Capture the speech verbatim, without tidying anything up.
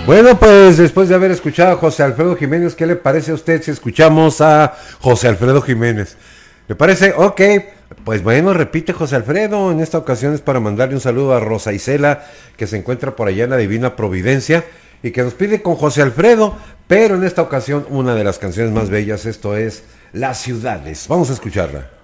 Bueno, pues después de haber escuchado a José Alfredo Jiménez, ¿qué le parece a usted si escuchamos a José Alfredo Jiménez? ¿Le parece? Ok, pues bueno, repite José Alfredo. En esta ocasión es para mandarle un saludo a Rosa Isela, que se encuentra por allá en la Divina Providencia, y que nos pide con José Alfredo, pero en esta ocasión una de las canciones más bellas, esto es Las Ciudades. Vamos a escucharla.